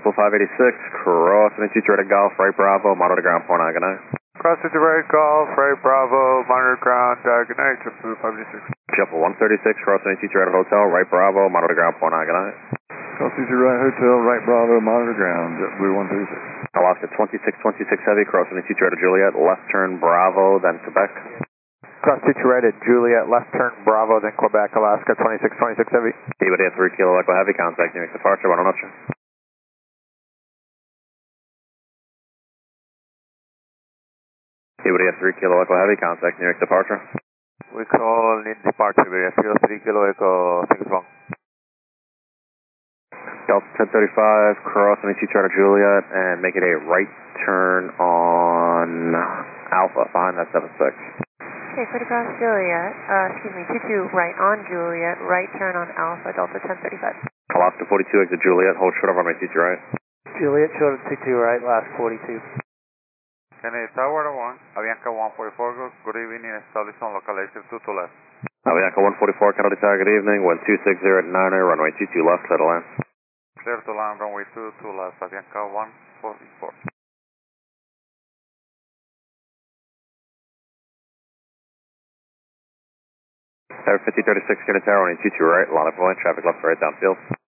Delta 586, crossing 22 to Golf, right Bravo, monitor ground, point Agonite. Cross 50 right Golf, right Bravo, monitor ground, Agonite, JetBlue 586. JetBlue 136, crossing 22 to Hotel, right Bravo, monitor ground, point Agonite. Cross 50 right Hotel, right Bravo, monitor ground, JetBlue 136. Alaska 2626 Heavy, crossing 22 to Juliet, left turn Bravo, then Quebec. Cross 22 right at Juliet, left turn Bravo, then Quebec, Alaska 2626 Heavy. Ibadia 3 Kilo Echo Heavy, contact New York departure, buenas noches. Ibadia 3 Kilo Echo Heavy, contact New York departure. We call in departure, Ibadia 3 Kilo Echo, things wrong. Delta 1035, crossing 22 to Juliet, and make it a right turn on Alpha, behind that 76. Okay, clear to cross Juliet, excuse me, 22 right on Juliet, right turn on Alpha, Delta 1035. Alaska 42, exit Juliet, hold short of runway 22 right. Juliet, short of 22 right, last 42. Kennedy Tower 1, Avianca 144, good evening, establish on localizer 2 to left. Avianca 144, Kennedy Tower, good evening, wind 260 at 90, runway 22 left, clear to land. Clear to land, runway 2 to left, Avianca 144. 5036, Kennedy Tower, runway 22 right, line of point, traffic left to right downfield.